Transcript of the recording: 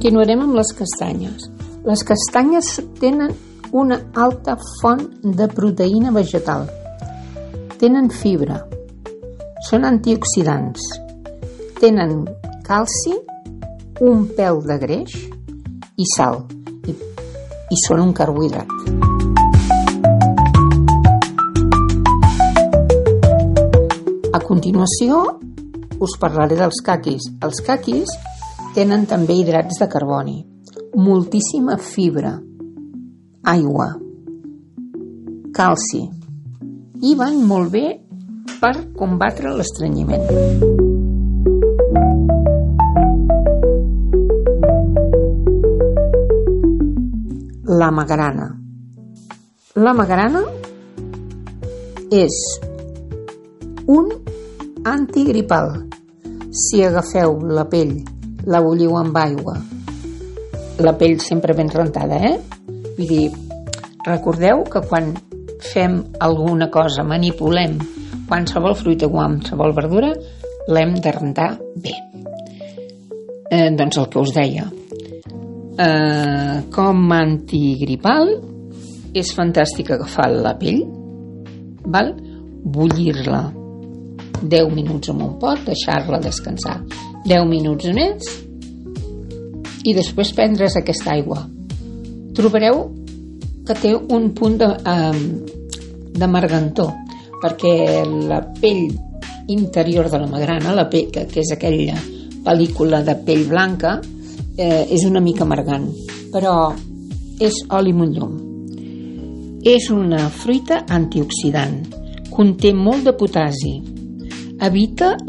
Continuarem amb les castanyes. Les castanyes tenen una alta font de proteïna vegetal. Tenen fibra. Són antioxidants. Tenen calci, un pèl de greix i sal. I són un carbohidrat. A continuació us parlaré dels caquis. Els caquis tenen també hidrats de carboni, moltíssima fibra, aigua, calci i van molt bé per combatre l'estrenyiment. La magrana. La magrana és un antigripal. Si agafeu la pell, la bulliu amb aigua, la pell sempre ben rentada, Vull dir, recordeu que quan fem alguna cosa, manipulem qualsevol fruita o qualsevol verdura, l'hem de rentar bé. Doncs el que us deia, com a antigripal és fantàstic agafar la pell, bullir-la 10 minuts en un pot, deixar-la descansar 10 minuts més i després prendre's aquesta aigua. Trobareu que té un punt de margantor, perquè la pell interior de la magrana, la pell, que és aquella pel·lícula de pell blanca, és una mica amargant, però és oli amb un llum. És una fruita antioxidant, conté molt de potassi, evita